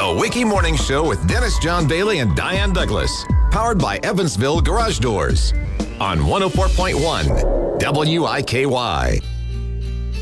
The Wiki Morning Show with Dennis John Bailey and Diane Douglas. Powered by Evansville Garage Doors. On 104.1 WIKY.